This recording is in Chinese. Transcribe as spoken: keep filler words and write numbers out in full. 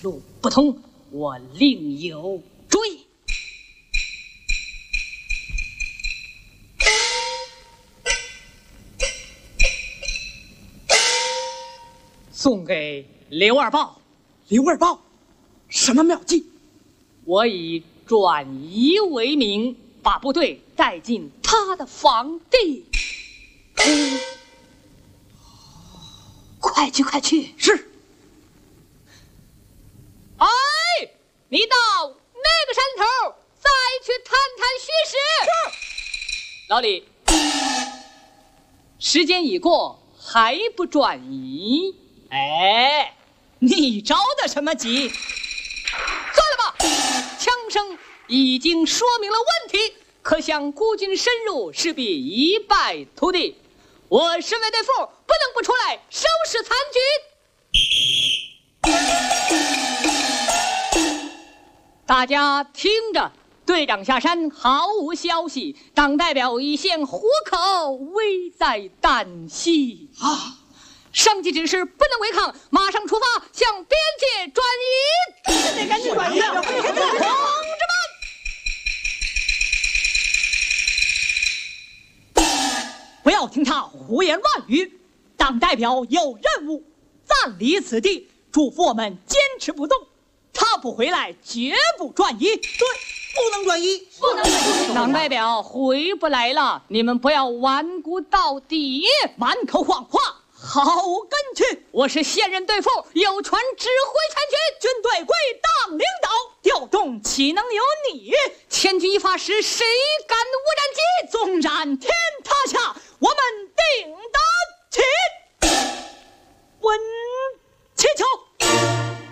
路不通，我另有追。送给刘二豹。 刘二豹，什么妙计？ 我以转移为名，把部队带进他的房地。嗯，快去快去！ 是。 哎，你到那个山头再去探探虚实。是。老李，时间已过，还不转移？ 哎，你着的什么急？ 算了吧，枪声已经说明了问题，可想孤军深入，势必一败涂地。我身为队副，不能不出来收拾残局。大家听着，队长下山毫无消息，党代表已陷虎口，危在旦夕啊！ 上级指示不能违抗，马上出发向边界转移。 得赶紧转移！同志们，不要听他胡言乱语。党代表有任务，暂离此地，嘱咐我们坚持不动。他不回来，绝不转移。 对，不能转移， 不能转移。党代表回不来了，你们不要顽固到底， 满口谎话。好根据， 我是现任队副，有权指挥全军。 军队归党领导，调动岂能由你？ 千钧一发时，谁敢无战机？ 纵然天塌下，